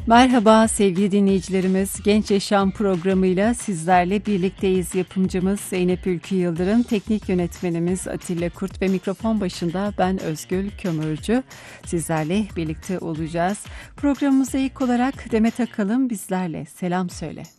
Merhaba sevgili dinleyicilerimiz. Genç Yaşam programıyla sizlerle birlikteyiz. Yapımcımız Zeynep Ülkü Yıldırım, teknik yönetmenimiz Atilla Kurt ve mikrofon başında ben Özgül Kömürcü. Sizlerle birlikte olacağız. Programımıza ilk olarak Demet Akalın bizlerle selam söyle.